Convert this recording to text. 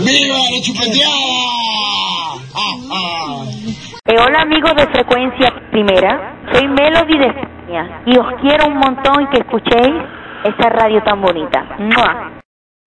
¡Viva la chupeteada! Hola amigos de Frecuencia Primera, soy Melody de España y os quiero un montón y que escuchéis esta radio tan bonita. ¡Mua!